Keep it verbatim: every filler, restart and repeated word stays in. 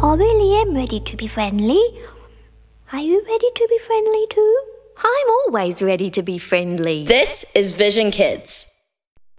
Obviously, I'm ready to be friendly. Are you ready to be friendly too? I'm always ready to be friendly. This is Vision Kids.